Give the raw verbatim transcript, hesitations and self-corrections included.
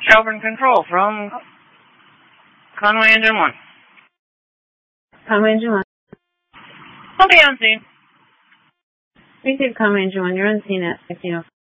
Shelburne Control from Conway Engine one. Conway Engine one. I'll be on scene. Receive Conway Engine one. You're on scene at fifteen oh five.